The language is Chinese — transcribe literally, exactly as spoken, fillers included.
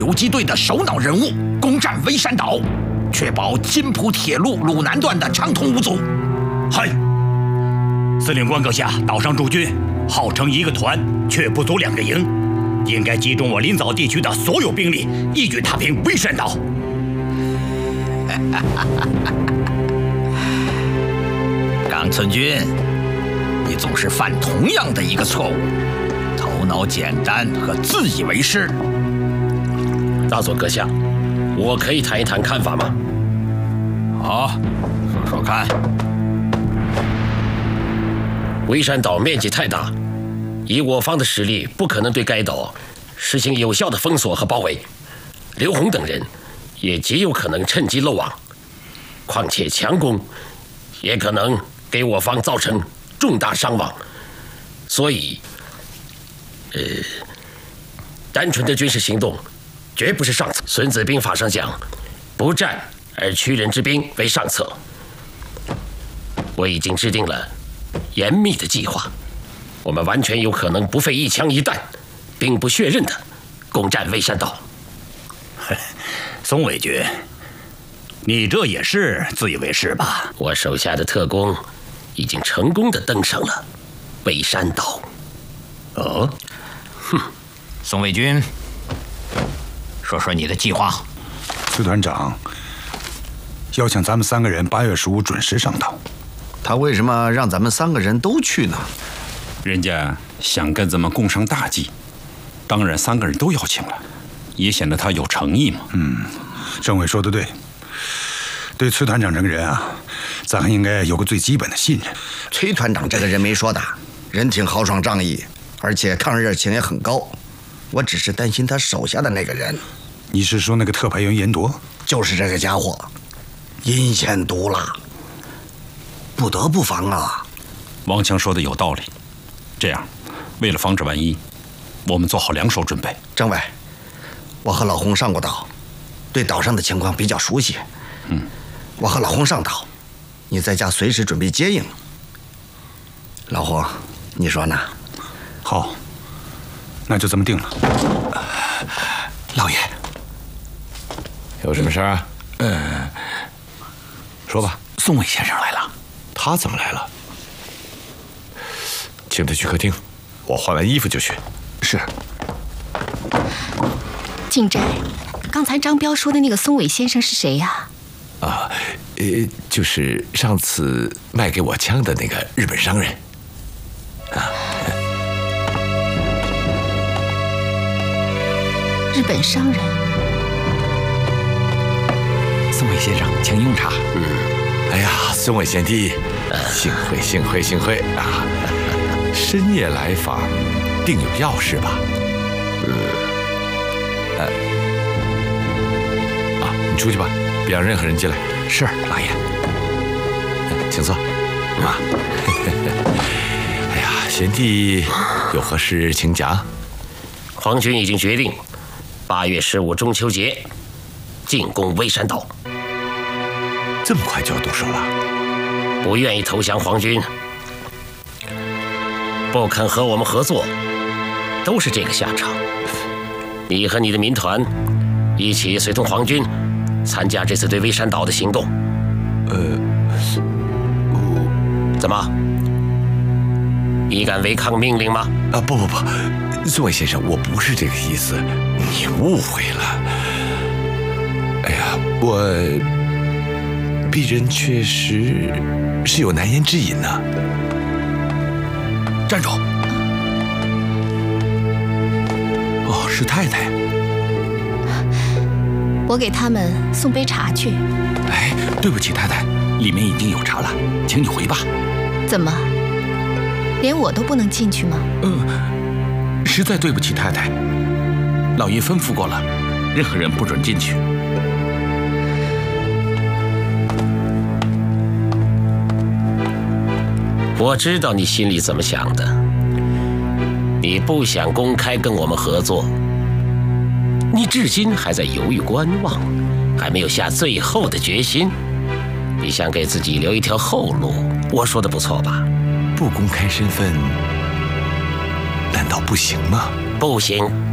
游击队的首脑人物，攻占微山岛，确保金浦铁路鲁南段的畅通无阻。 嗨，司令官阁下，岛上驻军号称一个团，却不足两个营，应该集中我临枣地区的所有兵力，一举踏平微山岛。 冈村君，你总是犯同样的一个错误，头脑简单和自以为是。 大佐阁下，我可以谈一谈看法吗？ 好，说说看。 微山岛面积太大，以我方的实力，不可能对该岛实行有效的封锁和包围。刘宏等人也极有可能趁机漏网，况且强攻也可能给我方造成重大伤亡。所以，呃，单纯的军事行动绝不是上策。《孙子兵法》上讲，不战而屈人之兵为上策。我已经制定了严密的计划，我们完全有可能不费一枪一弹，兵不血刃的攻占微山岛。 松尾君，你这也是自以为是吧？ 我手下的特工已经成功的登上了微山岛。 哦， 哼，松尾君，说说你的计划。 崔团长要求咱们三个人八月十五准时上岛。 他为什么让咱们三个人都去呢？ 人家想跟咱们共商大计，当然三个人都邀请了，也显得他有诚意嘛。 嗯，政委说的对，对崔团长这个人啊，咱还应该有个最基本的信任。 崔团长这个人没说的，人挺豪爽仗义，而且抗日热情也很高。我只是担心他手下的那个人。 你是说那个特派员严铎？ 就是这个家伙，阴险毒辣，不得不防啊。 王强说的有道理，这样，为了防止万一，我们做好两手准备。 政委，我和老洪上过岛，对岛上的情况比较熟悉。 嗯， 我和老洪上岛，你在家随时准备接应。老洪，你说呢？ 好，那就这么定了。 老爷，有什么事儿啊？嗯，说吧。 宋伟先生来了。 他怎么来了？请他去客厅，我换完衣服就去。 是。 静斋，刚才张彪说的那个松尾先生是谁呀？ 啊，呃，就是上次卖给我枪的那个日本商人。啊。 日本商人。 松尾先生，请用茶。 嗯。哎呀，松尾贤弟，幸会幸会幸会啊！深夜来访，定有要事吧？呃，呃，啊，你出去吧，别让任何人进来。 是，老爷。 请坐。啊，哎呀，贤弟有何事请讲。 皇军已经决定，八月十五中秋节进攻微山岛。 这么快就要动手了？ 不愿意投降皇军，不肯和我们合作，都是这个下场。你和你的民团一起随同皇军参加这次对微山岛的行动。 呃，我怎么？你敢违抗命令吗？ 啊，不不不，松尾先生，我不是这个意思，你误会了。哎呀，我。鄙人确实是有难言之隐呐、啊。 站住！哦，是太太。 我给他们送杯茶去。 哎，对不起，太太，里面已经有茶了，请你回吧。 怎么，连我都不能进去吗？ 嗯，实在对不起，太太，老爷吩咐过了，任何人不准进去。 我知道你心里怎么想的，你不想公开跟我们合作，你至今还在犹豫观望，还没有下最后的决心，你想给自己留一条后路。我说的不错吧？ 不公开身份，难道不行吗？ 不行。